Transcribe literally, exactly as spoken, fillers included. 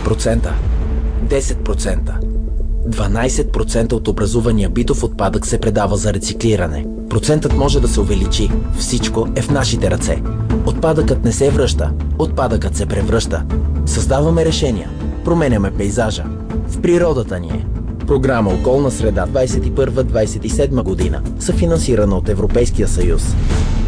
процента, десет процента, дванайсет процента от образувания битов отпадък се предава за рециклиране. Процентът може да се увеличи. Всичко е в нашите ръце. Отпадъкът не се връща, отпадъкът се превръща. Създаваме решения, променяме пейзажа. В природата ни е. Програма Околна среда двайсет и първа - двайсет и седма година, съфинансирана от Европейския съюз.